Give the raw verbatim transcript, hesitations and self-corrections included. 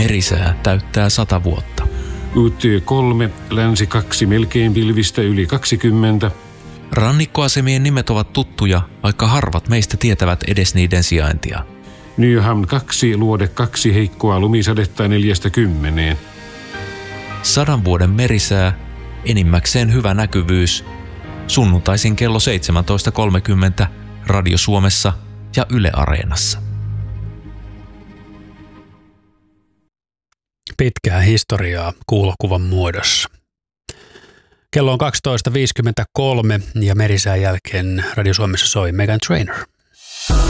Merisää täyttää sata vuotta. U T kolme, länsi kaksi, melkein pilvistä yli kaksikymmentä. Rannikkoasemien nimet ovat tuttuja, vaikka harvat meistä tietävät edes niiden sijaintia. Nyhamn kaksi, luode kaksi, heikkoa lumisadetta neljästä kymmeneen. Sadan vuoden merisää, enimmäkseen hyvä näkyvyys. Sunnuntaisin kello seitsemäntoista kolmekymmentä Radio Suomessa ja Yle Areenassa. Pitkää historiaa kuulokuvan muodossa. Kello on kaksitoista viisikymmentäkolme ja merisään jälkeen Radio Suomessa soi Meghan Trainor.